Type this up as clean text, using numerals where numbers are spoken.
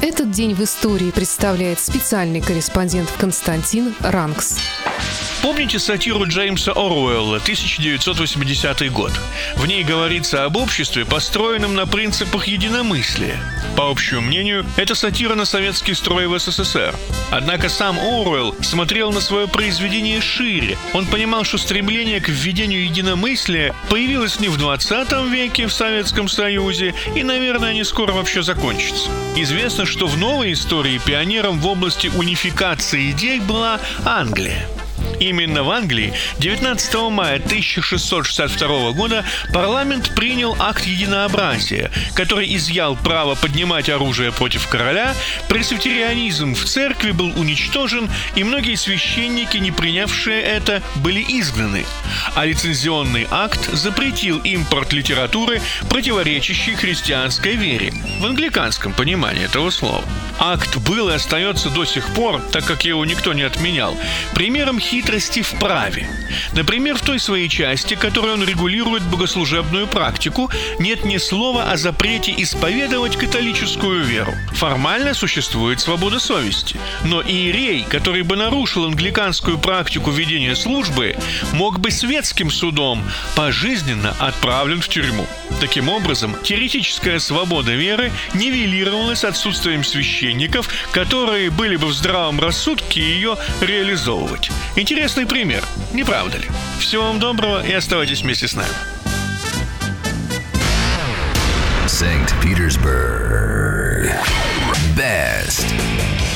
Этот день в истории представляет специальный корреспондент Константин Ранкс. Помните сатиру Джеймса Оруэлла «1980 год»? В ней говорится об обществе, построенном на принципах единомыслия. По общему мнению, это сатира на советский строй в СССР. Однако сам Оруэлл смотрел на свое произведение шире. Он понимал, что стремление к введению единомыслия появилось не в 20 веке в Советском Союзе, и, наверное, не скоро вообще закончится. Известно, что в новой истории пионером в области унификации идей была Англия. Именно в Англии 19 мая 1662 года парламент принял акт единообразия, который изъял право поднимать оружие против короля, пресвитерианизм в церкви был уничтожен, и многие священники, не принявшие это, были изгнаны. А лицензионный акт запретил импорт литературы, противоречащей христианской вере, в англиканском понимании этого слова. Акт был и остается до сих пор, так как его никто не отменял, примером хитрости в праве. Например, в той своей части, которой он регулирует богослужебную практику, нет ни слова о запрете исповедовать католическую веру. Формально существует свобода совести, но иерей, который бы нарушил англиканскую практику ведения службы, мог бы светским судом пожизненно отправлен в тюрьму. Таким образом, теоретическая свобода веры нивелировалась отсутствием священников, которые были бы в здравом рассудке ее реализовывать. Интересный пример, не правда ли? Всего вам доброго и оставайтесь вместе с нами. St. Petersburg. Best.